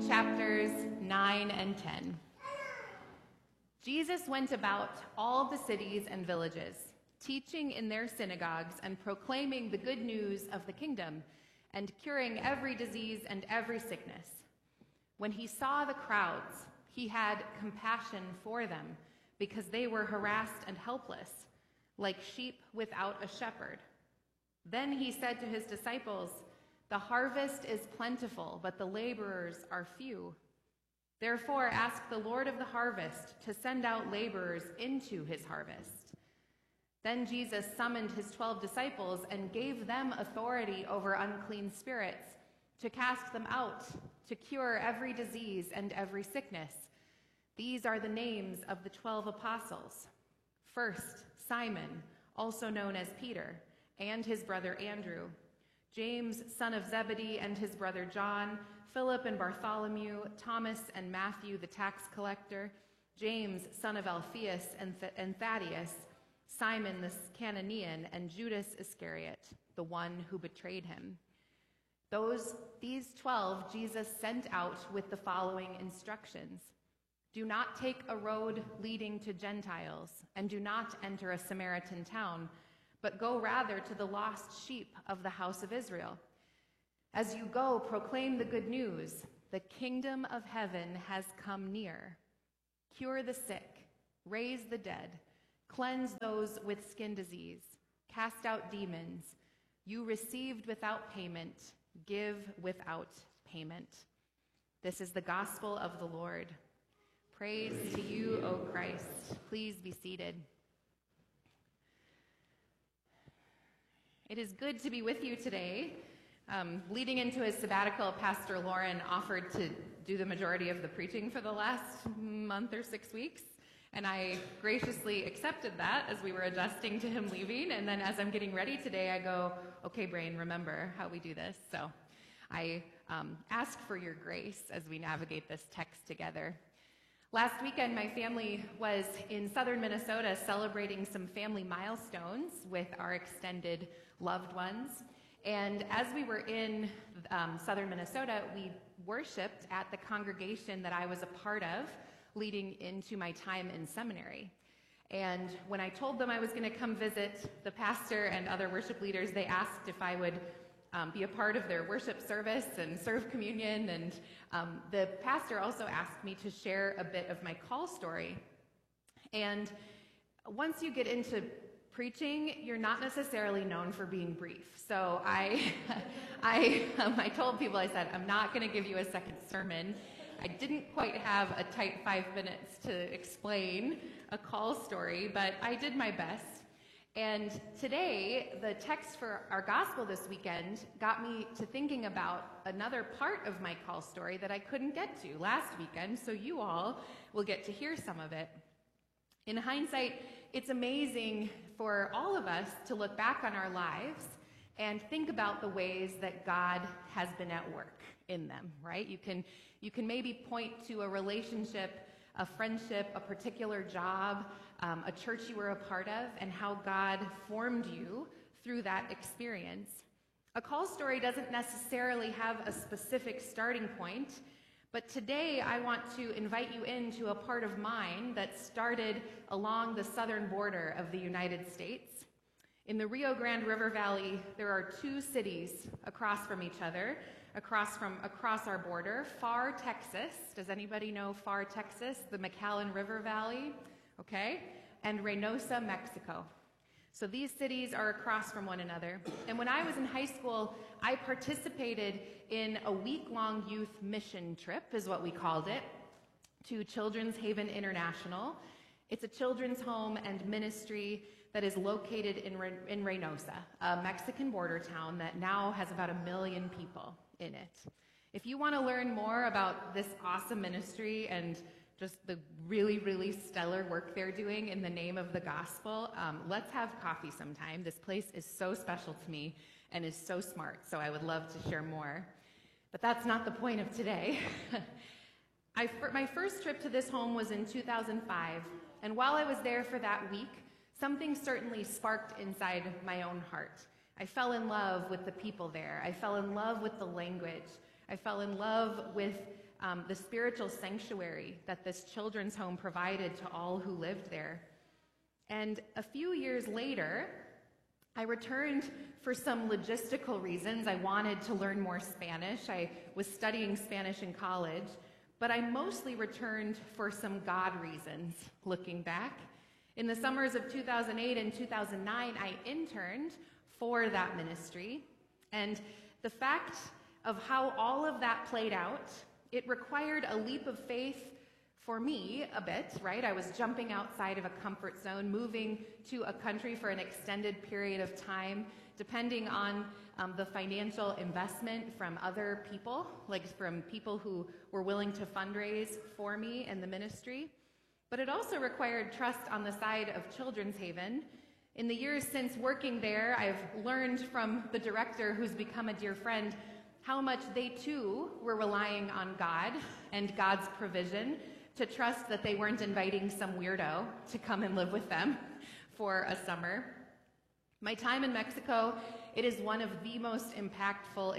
chapters 9 and 10. Jesus went about all the cities and villages, teaching in their synagogues and proclaiming the good news of the kingdom and curing every disease and every sickness. When he saw the crowds, he had compassion for them because they were harassed and helpless, like sheep without a shepherd. Then he said to his disciples, "The harvest is plentiful, but the laborers are few. Therefore, ask the Lord of the harvest to send out laborers into his harvest." Then Jesus summoned his 12 disciples and gave them authority over unclean spirits, to cast them out, to cure every disease and every sickness. These are the names of the 12 apostles. First, Simon, also known as Peter, and his brother Andrew, James, son of Zebedee, and his brother John, Philip and Bartholomew, Thomas and Matthew, the tax collector, James, son of Alphaeus and Thaddeus, Simon the Cananean, and Judas Iscariot, the one who betrayed him. These 12 Jesus sent out with the following instructions. Do not take a road leading to Gentiles, and do not enter a Samaritan town, but go rather to the lost sheep of the house of Israel. As you go, proclaim the good news. The kingdom of heaven has come near. Cure the sick, raise the dead, cleanse those with skin disease, cast out demons. You received without payment, give without payment. This is the gospel of the Lord. Praise to you, O Christ. Please be seated. It is good to be with you today. Leading into his sabbatical, Pastor Lauren offered to do the majority of the preaching for the last month or 6 weeks, and I graciously accepted that as we were adjusting to him leaving. And then as I'm getting ready today, I go, okay, brain, remember how we do this. So I ask for your grace as we navigate this text together. Last weekend, my family was in southern Minnesota celebrating some family milestones with our extended loved ones. And as we were in southern Minnesota, we worshiped at the congregation that I was a part of leading into my time in seminary. And when I told them I was going to come visit the pastor and other worship leaders, they asked if I would be a part of their worship service and serve communion. And the pastor also asked me to share a bit of my call story. And once you get into preaching, you're not necessarily known for being brief. So I told people, I said, I'm not going to give you a second sermon. I didn't quite have a tight 5 minutes to explain a call story, but I did my best. And today, the text for our gospel this weekend got me to thinking about another part of my call story that I couldn't get to last weekend, so you all will get to hear some of it. In hindsight, it's amazing for all of us to look back on our lives and think about the ways that God has been at work in them, right? You can maybe point to a relationship, a friendship, a particular job, a church you were a part of, and how God formed you through that experience. A call story doesn't necessarily have a specific starting point, but today I want to invite you into a part of mine that started along the southern border of the United States. In the Rio Grande River Valley, there are two cities across from each other, across our border. Pharr, Texas. Does anybody know Pharr, Texas? The McAllen River Valley, okay? And Reynosa, Mexico. So these cities are across from one another. And when I was in high school, I participated in a week-long youth mission trip, is what we called it, to Children's Haven International. It's a children's home and ministry that is located in Reynosa, a Mexican border town that now has about 1 million people in it. If you want to learn more about this awesome ministry and just the really, really stellar work they're doing in the name of the gospel, let's have coffee sometime. This place is so special to me and is so smart, so I would love to share more. But that's not the point of today. My first trip to this home was in 2005, and while I was there for that week, something certainly sparked inside my own heart. I fell in love with the people there. I fell in love with the language. I fell in love with the spiritual sanctuary that this children's home provided to all who lived there. And a few years later, I returned for some logistical reasons. I wanted to learn more Spanish. I was studying Spanish in college, but I mostly returned for some God reasons, looking back. In the summers of 2008 and 2009, I interned for that ministry. And the fact of how all of that played out, it required a leap of faith for me a bit, right? I was jumping outside of a comfort zone, moving to a country for an extended period of time, depending on the financial investment from other people, like from people who were willing to fundraise for me in the ministry. But it also required trust on the side of Children's Haven. In the years since working there, I've learned from the director, who's become a dear friend, how much they too were relying on God and God's provision to trust that they weren't inviting some weirdo to come and live with them for a summer. My time in Mexico, it is one of the most impactful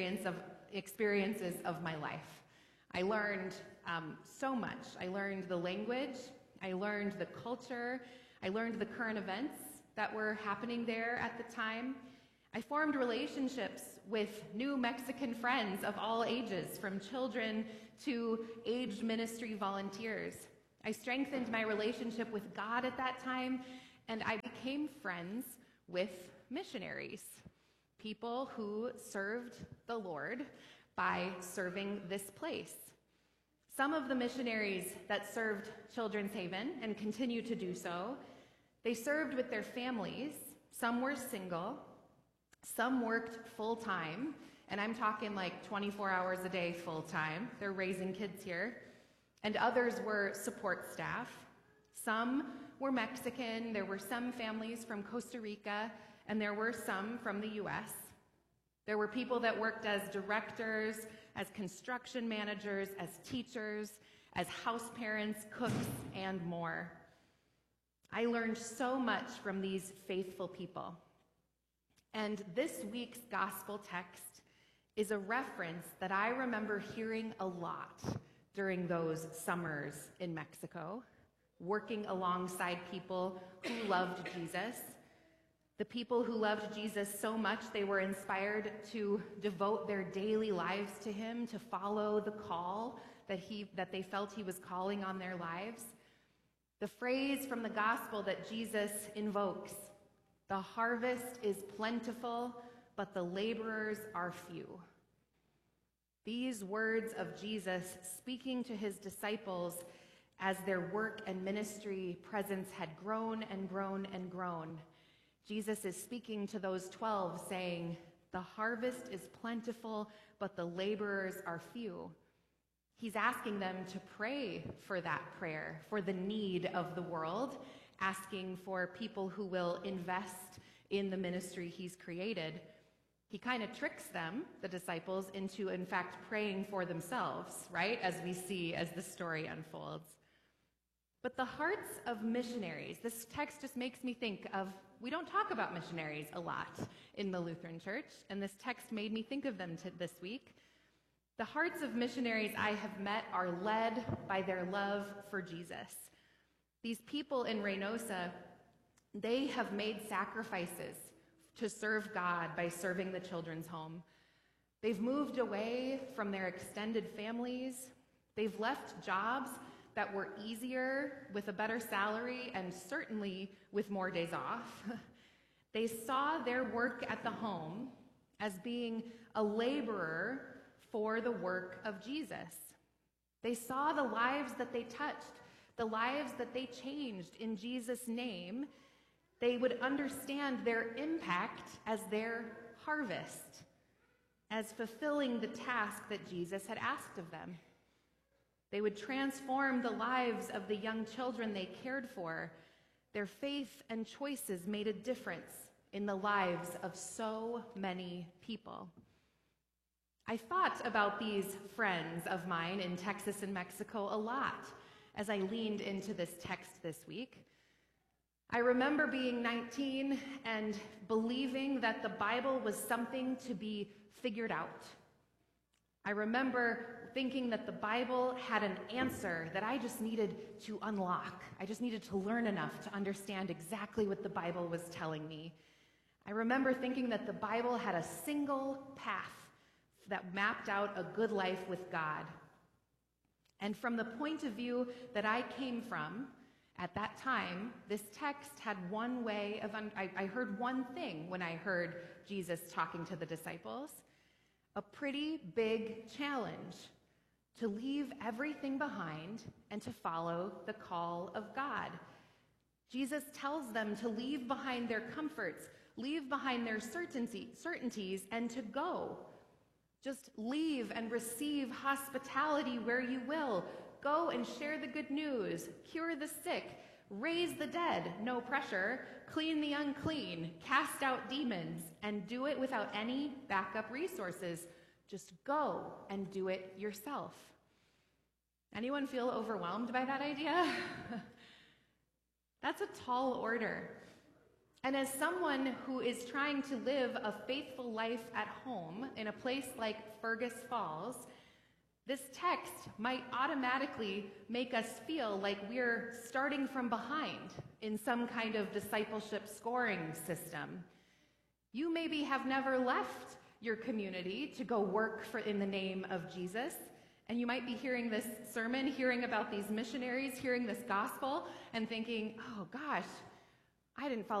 experiences of my life. I learned so much. I learned the language, I learned the culture, I learned the current events that were happening there at the time. I formed relationships with new Mexican friends of all ages, from children to aged ministry volunteers. I strengthened my relationship with God at that time, and I became friends with missionaries, people who served the Lord by serving this place. Some of the missionaries that served Children's Haven and continue to do so, they served with their families. Some were single, some worked full-time, and I'm talking like 24 hours a day full-time. They're raising kids here. And others were support staff. Some were Mexican. There were some families from Costa Rica, and there were some from the U.S. There were people that worked as directors, as construction managers, as teachers, as house parents, cooks, and more. I learned so much from these faithful people. And this week's gospel text is a reference that I remember hearing a lot during those summers in Mexico, working alongside people who loved Jesus. The people who loved Jesus so much they were inspired to devote their daily lives to him, to follow the call that they felt he was calling on their lives. The phrase from the gospel that Jesus invokes, "The harvest is plentiful, but the laborers are few." These words of Jesus speaking to his disciples as their work and ministry presence had grown and grown and grown. Jesus is speaking to those 12 saying, "The harvest is plentiful, but the laborers are few." He's asking them to pray for that prayer, for the need of the world, asking for people who will invest in the ministry he's created. He kind of tricks them, the disciples, into, in fact, praying for themselves, right? As we see as the story unfolds. But the hearts of missionaries, this text just makes me think of, we don't talk about missionaries a lot in the Lutheran Church, and this text made me think of them this week. The hearts of missionaries I have met are led by their love for Jesus. These people in Reynosa, they have made sacrifices to serve God by serving the children's home. They've moved away from their extended families. They've left jobs that were easier, with a better salary, and certainly with more days off. They saw their work at the home as being a laborer for the work of Jesus. They saw the lives that they touched, the lives that they changed in Jesus' name. They would understand their impact as their harvest, as fulfilling the task that Jesus had asked of them. They would transform the lives of the young children they cared for. Their faith and choices made a difference in the lives of so many people. I thought about these friends of mine in Texas and Mexico a lot as I leaned into this text this week. I remember being 19 and believing that the Bible was something to be figured out. I remember thinking that the Bible had an answer that I just needed to unlock. I just needed to learn enough to understand exactly what the Bible was telling me. I remember thinking that the Bible had a single path that mapped out a good life with God. And from the point of view that I came from, at that time, this text had one way of, I heard one thing when I heard Jesus talking to the disciples, a pretty big challenge to leave everything behind and to follow the call of God. Jesus tells them to leave behind their comforts, leave behind their certainties, and to go. Just leave and receive hospitality where you will. Go and share the good news, cure the sick, raise the dead, no pressure, clean the unclean, cast out demons, and do it without any backup resources. Just go and do it yourself. Anyone feel overwhelmed by that idea? That's a tall order. And as someone who is trying to live a faithful life at home in a place like Fergus Falls, this text might automatically make us feel like we're starting from behind in some kind of discipleship scoring system. You maybe have never left your community to go work in the name of Jesus, and you might be hearing this sermon, hearing about these missionaries, hearing this gospel, and thinking, oh gosh, I didn't follow